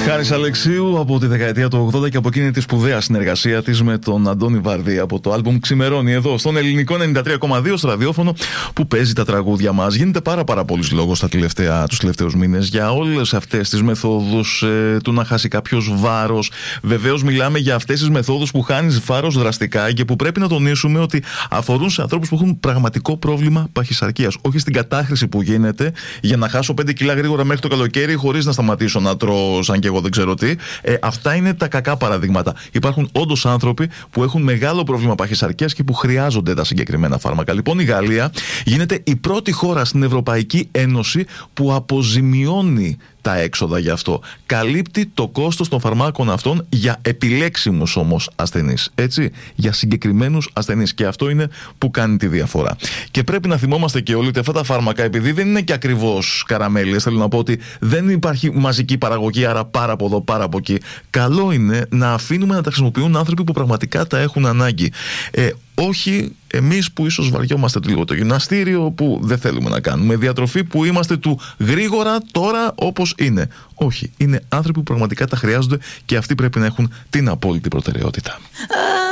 Χάρης Αλεξίου από τη δεκαετία του 80 και από εκείνη τη σπουδαία συνεργασία της με τον Αντώνη Βαρδί από το άλμπουμ Ξημερώνει εδώ στον ελληνικό 93,2 στο ραδιόφωνο που παίζει τα τραγούδια μας. Γίνεται πάρα πολύς λόγος τους τελευταίους μήνες για όλες αυτές τις μεθόδους του να χάσει κάποιος βάρος. Βεβαίως μιλάμε για αυτές τις μεθόδους που χάνεις βάρος δραστικά και που πρέπει να τονίσουμε ότι αφορούν σε ανθρώπους που έχουν πραγματικό πρόβλημα παχυσαρκίας. Όχι στην κατάχρηση που γίνεται για να χάσω 5 κιλά γρήγορα μέχρι το καλοκαίρι χωρίς να σταματήσω να τρώω σαν και εγώ δεν ξέρω τι. Αυτά είναι τα κακά παραδείγματα. Υπάρχουν όντως άνθρωποι που έχουν μεγάλο πρόβλημα παχυσαρκίας και που χρειάζονται τα συγκεκριμένα φάρμακα. Λοιπόν, η Γαλλία γίνεται η πρώτη χώρα στην Ευρωπαϊκή Ένωση που αποζημιώνει τα έξοδα γι' αυτό. Καλύπτει το κόστος των φαρμάκων αυτών για επιλέξιμους όμως ασθενείς. Έτσι, για συγκεκριμένους ασθενείς. Και αυτό είναι που κάνει τη διαφορά. Και πρέπει να θυμόμαστε και όλοι ότι αυτά τα φάρμακα, επειδή δεν είναι και ακριβώς καραμέλες, θέλω να πω ότι δεν υπάρχει μαζική παραγωγή, άρα πάρα από εδώ, πάρα από εκεί. Καλό είναι να αφήνουμε να τα χρησιμοποιούν άνθρωποι που πραγματικά τα έχουν ανάγκη. Όχι εμείς που ίσως βαριόμαστε λίγο το γυμναστήριο που δεν θέλουμε να κάνουμε, διατροφή που είμαστε του γρήγορα τώρα όπως είναι. Όχι, είναι άνθρωποι που πραγματικά τα χρειάζονται και αυτοί πρέπει να έχουν την απόλυτη προτεραιότητα.